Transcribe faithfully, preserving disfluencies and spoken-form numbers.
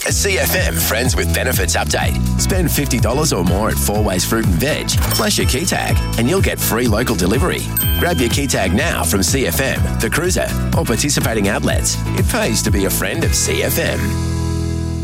A C F M Friends with Benefits update. Spend fifty dollars or more at Four Ways Fruit and Veg, plus your key tag, and you'll get free local delivery. Grab your key tag now from C F M, The Cruiser, or participating outlets. It pays to be a friend of C F M.